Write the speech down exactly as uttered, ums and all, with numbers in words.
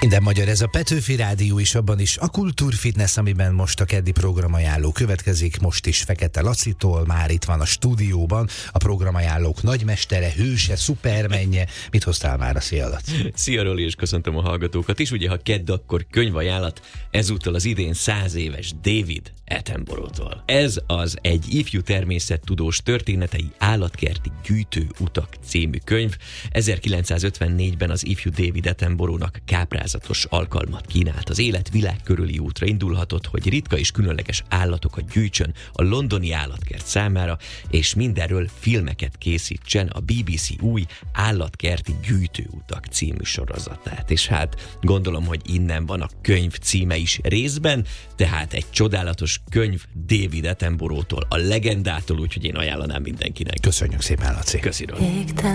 Minden magyar, ez a Petőfi Rádió is, abban is a Kultúrfitness, amiben most a keddi programajánló következik, most is Fekete Lacitól, már itt van a stúdióban, a programajánlók nagymestere, hőse, szupermenje. Mit hoztál már a Szia, Laci? Szia, Roli, és köszöntöm a hallgatókat is. Ugye, ha kedd, akkor könyvajánlat, ezúttal az idén száz éves David Attenborough-tól. Ez az Egy ifjú természettudós történetei állatkerti gyűjtő utak című könyv. ezerkilencszázötvennégyben az ifjú David Attenborough-nak káprázatos alkalmat kínált. Az élet világ körüli útra indulhatott, hogy ritka és különleges állatokat gyűjtsön a londoni állatkert számára, és mindenről filmeket készítsen a bé bé cé új állatkerti gyűjtőutak című sorozatát. És hát gondolom, hogy innen van a könyv címe is részben, tehát egy csodálatos könyv David Attenborough-tól, a legendától, úgyhogy én ajánlanám mindenkinek. Köszönjük szépen, Laci. Köszi, Roli.